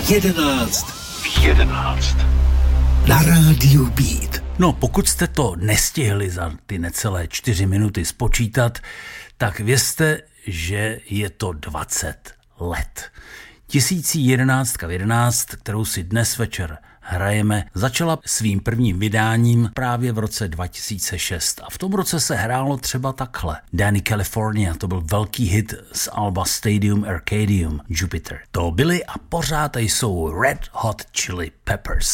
11. Na rádiu Beat. No, pokud jste to nestihli za ty necelé 4 minuty spočítat, tak vězte, že je to 20 let. 1011 v 11, kterou si dnes večer hrajeme, začala svým prvním vydáním právě v roce 2006 a v tom roce se hrálo třeba takhle. Danny California, to byl velký hit z alba Stadium Arcadium Jupiter. To byly a pořád jsou Red Hot Chili Peppers.